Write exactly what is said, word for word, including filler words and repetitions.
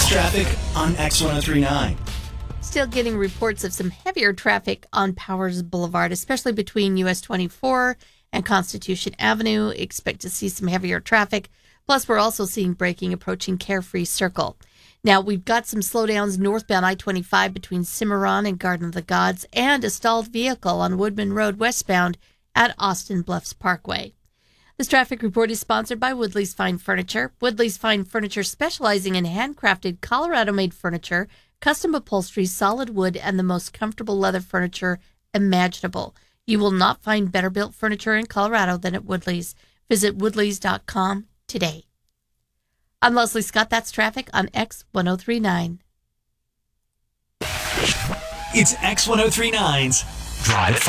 That's traffic on X ten thirty-nine. Still getting reports of some heavier traffic on Powers Boulevard, especially between U S twenty-four and Constitution Avenue. Expect to see some heavier traffic. Plus, we're also seeing braking approaching Carefree Circle. Now, we've got some slowdowns northbound I twenty-five between Cimarron and Garden of the Gods, and a stalled vehicle on Woodman Road westbound at Austin Bluffs Parkway. This traffic report is sponsored by Woodley's Fine Furniture. Woodley's Fine Furniture, specializing in handcrafted Colorado-made furniture, custom upholstery, solid wood, and the most comfortable leather furniture imaginable. You will not find better built furniture in Colorado than at Woodley's. Visit woodleys dot com today. I'm Leslie Scott. That's traffic on X ten thirty-nine. It's X ten thirty-nine's Drive